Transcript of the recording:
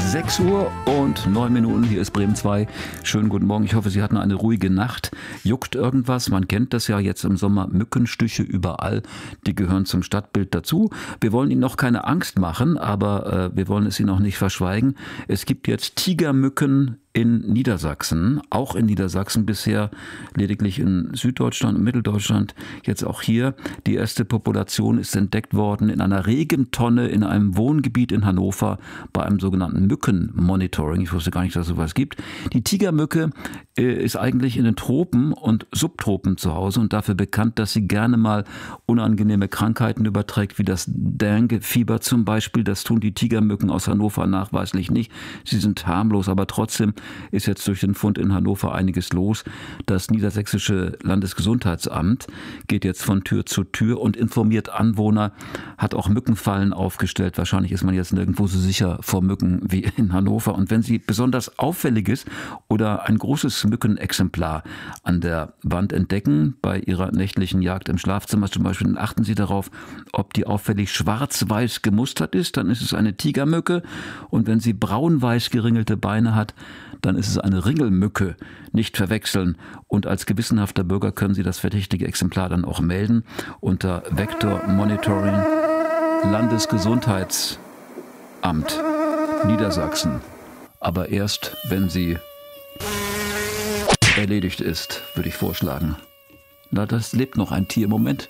6 Uhr und 9 Minuten, hier ist Bremen 2. Schönen guten Morgen, ich hoffe, Sie hatten eine ruhige Nacht. Juckt irgendwas? Man kennt das ja jetzt im Sommer, Mückenstiche überall, die gehören zum Stadtbild dazu. Wir wollen Ihnen noch keine Angst machen, aber wir wollen es Ihnen auch nicht verschweigen. Es gibt jetzt Tigermücken in Niedersachsen, auch in Niedersachsen bisher lediglich in Süddeutschland und Mitteldeutschland, jetzt auch hier. Die erste Population ist entdeckt worden in einer Regentonne in einem Wohngebiet in Hannover bei einem sogenannten Mückenmonitoring. Ich wusste gar nicht, dass es sowas gibt. Die Tigermücke ist eigentlich in den Tropen und Subtropen zu Hause und dafür bekannt, dass sie gerne mal unangenehme Krankheiten überträgt, wie das Dengue-Fieber zum Beispiel. Das tun die Tigermücken aus Hannover nachweislich nicht. Sie sind harmlos, aber trotzdem ist jetzt durch den Fund in Hannover einiges los. Das niedersächsische Landesgesundheitsamt geht jetzt von Tür zu Tür und informiert Anwohner, hat auch Mückenfallen aufgestellt. Wahrscheinlich ist man jetzt nirgendwo so sicher vor Mücken wie in Hannover. Und wenn Sie besonders Auffälliges oder ein großes Mückenexemplar an der Wand entdecken, bei Ihrer nächtlichen Jagd im Schlafzimmer zum Beispiel, dann achten Sie darauf, ob die auffällig schwarz-weiß gemustert ist, dann ist es eine Tigermücke. Und wenn sie braun-weiß geringelte Beine hat, dann ist es eine Ringelmücke. Nicht verwechseln. Und als gewissenhafter Bürger können Sie das verdächtige Exemplar dann auch melden unter Vector Monitoring Landesgesundheitsamt Niedersachsen. Aber erst, wenn sie erledigt ist, würde ich vorschlagen. Na, das lebt noch ein Tier. Moment.